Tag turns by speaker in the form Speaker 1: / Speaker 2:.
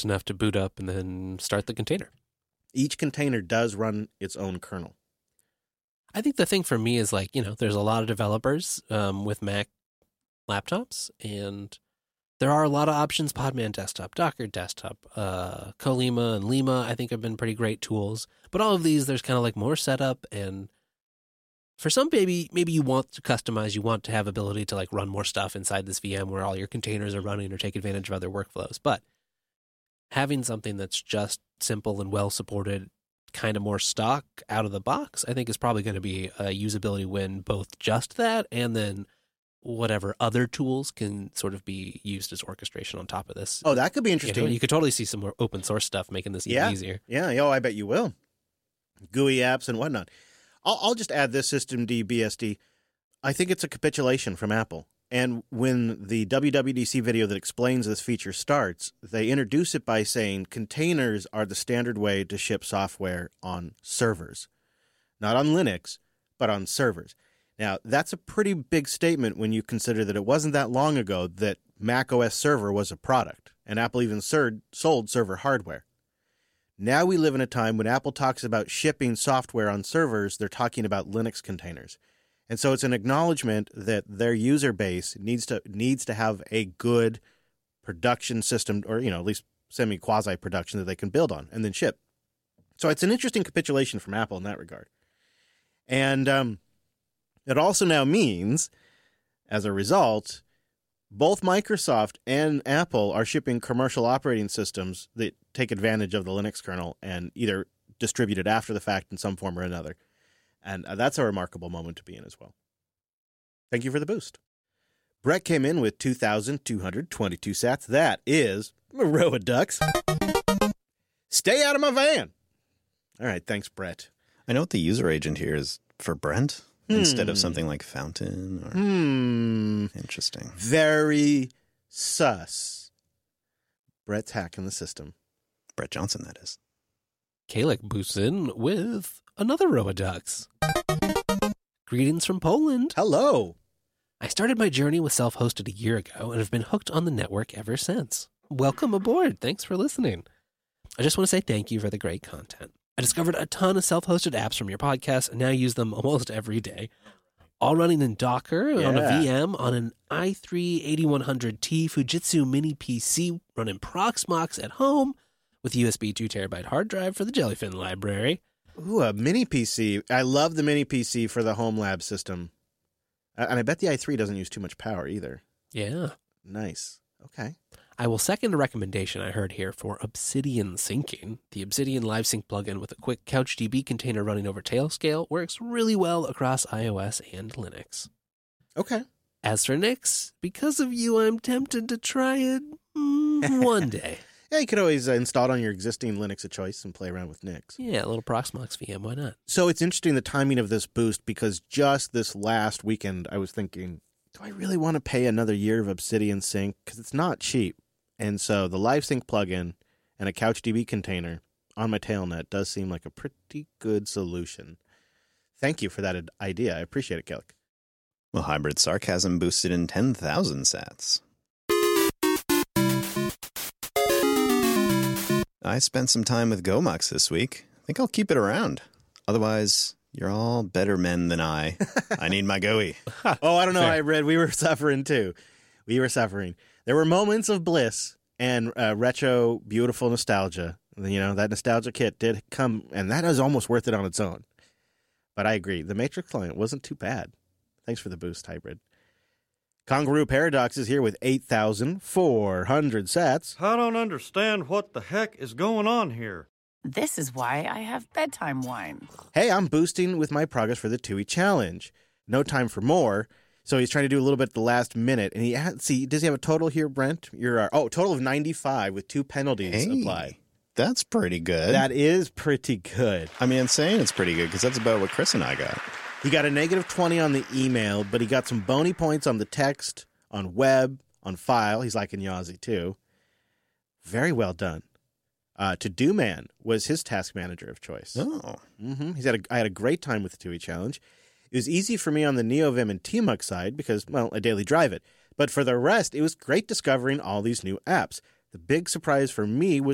Speaker 1: fast enough to boot up and then start the container.
Speaker 2: Each container does run its own kernel.
Speaker 1: I think the thing for me is like, there's a lot of developers with Mac laptops, and there are a lot of options. Podman Desktop, Docker Desktop, Colima and Lima, I think have been pretty great tools. But all of these, there's kind of like more setup, and for some, maybe you want to customize, you want to have ability to like run more stuff inside this VM where all your containers are running or take advantage of other workflows. But having something that's just simple and well supported, kind of more stock out of the box, I think is probably going to be a usability win, both just that and then whatever other tools can sort of be used as orchestration on top of this.
Speaker 2: Oh, that could be interesting.
Speaker 1: You could totally see some more open source stuff making this even easier.
Speaker 2: Yeah, I bet you will. GUI apps and whatnot. I'll just add this systemd BSD. I think it's a capitulation from Apple. And when the WWDC video that explains this feature starts, they introduce it by saying containers are the standard way to ship software on servers. Not on Linux, but on servers. Now, that's a pretty big statement when you consider that it wasn't that long ago that Mac OS Server was a product, and Apple even sold server hardware. Now we live in a time when Apple talks about shipping software on servers, they're talking about Linux containers. And so it's an acknowledgement that their user base needs to have a good production system, or at least semi-quasi production that they can build on and then ship. So it's an interesting capitulation from Apple in that regard. And it also now means, as a result, both Microsoft and Apple are shipping commercial operating systems that take advantage of the Linux kernel and either distribute it after the fact in some form or another. And that's a remarkable moment to be in as well. Thank you for the boost. Brett came in with 2,222 sats. That is a row of ducks. Stay out of my van. All right, thanks, Brett.
Speaker 3: I know what the user agent here is for Brent instead of something like Fountain. Or... Interesting.
Speaker 2: Very sus. Brett's hacking the system.
Speaker 3: Brett Johnson, that is.
Speaker 1: Kalik boosts in with another row of ducks. Greetings from Poland.
Speaker 2: Hello.
Speaker 1: I started my journey with self-hosted a year ago and have been hooked on the network ever since. Welcome aboard. Thanks for listening. I just want to say thank you for the great content. I discovered a ton of self-hosted apps from your podcast and now use them almost every day. All running in Docker on a VM on an i3-8100T Fujitsu Mini PC running Proxmox at home with USB 2 terabyte hard drive for the Jellyfin library.
Speaker 2: Ooh, a mini PC. I love the mini PC for the home lab system. And I bet the i3 doesn't use too much power either.
Speaker 1: Yeah.
Speaker 2: Nice. Okay.
Speaker 1: I will second a recommendation I heard here for Obsidian Syncing. The Obsidian Live Sync plugin with a quick CouchDB container running over Tailscale works really well across iOS and Linux.
Speaker 2: Okay.
Speaker 1: As for Nix, because of you, I'm tempted to try it one day.
Speaker 2: Yeah, you could always install it on your existing Linux of choice and play around with Nix.
Speaker 1: Yeah, a little Proxmox VM, why not?
Speaker 2: So it's interesting the timing of this boost, because just this last weekend I was thinking, do I really want to pay another year of Obsidian Sync? Because it's not cheap. And so the Live Sync plugin and a CouchDB container on my Tailnet does seem like a pretty good solution. Thank you for that idea. I appreciate it, Kalik.
Speaker 3: Well, Hybrid Sarcasm boosted in 10,000 sats. I spent some time with Gomux this week. I think I'll keep it around. Otherwise, you're all better men than I. I need my GUI.
Speaker 2: Oh, I don't know, Hybrid. We were suffering too. We were suffering. There were moments of bliss and retro, beautiful nostalgia. That nostalgia kit did come, and that is almost worth it on its own. But I agree. The Matrix client wasn't too bad. Thanks for the boost, Hybrid. Kangaroo Paradox is here with 8,400 sats.
Speaker 4: I don't understand what the heck is going on here.
Speaker 5: This is why I have bedtime wine.
Speaker 2: Hey, I'm boosting with my progress for the TUI challenge. No time for more. So he's trying to do a little bit at the last minute. And does he have a total here, Brent? Total of 95 with 2 penalties applied.
Speaker 3: That's pretty good.
Speaker 2: That is pretty good.
Speaker 3: I mean, I'm saying it's pretty good because that's about what Chris and I got.
Speaker 2: He got a negative 20 on the email, but he got some bony points on the text, on web, on file. He's liking Yazzie too. Very well done. To-Do Man was his task manager of choice.
Speaker 3: Oh.
Speaker 2: Mm-hmm. I had a great time with the TUI challenge. It was easy for me on the NeoVim and TMUX side because, I daily drive it. But for the rest, it was great discovering all these new apps. The big surprise for me was